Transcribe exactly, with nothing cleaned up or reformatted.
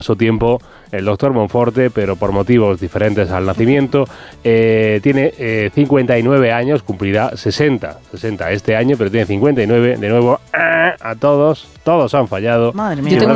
Su tiempo el doctor Monforte, pero por motivos diferentes al nacimiento, eh, tiene eh, cincuenta y nueve años, cumplirá sesenta, sesenta este año, pero tiene cincuenta y nueve, de nuevo, a todos, todos han fallado. Madre mía.